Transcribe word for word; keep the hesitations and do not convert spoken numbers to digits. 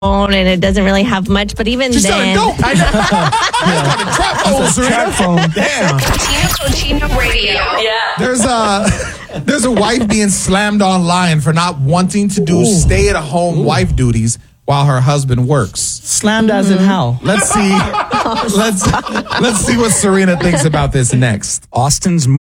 phone and it doesn't really have much, but even Just then. don't. I got a trap phone, Serena. Trap phone. Damn. Tina Cochino Radio. Yeah. There's a there's a wife being slammed online for not wanting to do stay at home wife duties while her husband works. Slammed as in how? Let's see. let's let's see what Serena thinks about this next. Austin's